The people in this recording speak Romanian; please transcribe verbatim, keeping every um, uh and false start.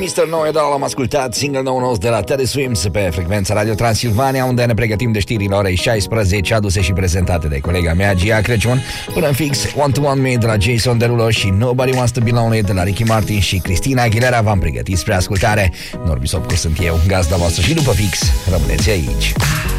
mister Know-It-All, am ascultat single nou de la Teddy Swims pe frecvența Radio Transilvania, unde ne pregătim de știrile orei șaisprezece, aduse și prezentate de colega mea, Gia Crăciun, până în fix One to One Me de la Jason Derulo și Nobody Wants to Be Lonely de la Ricky Martin și Cristina Aguilera. V-am pregătit spre ascultare. Norbi Sopcu sunt eu, gazda voastră, și după fix rămâneți aici.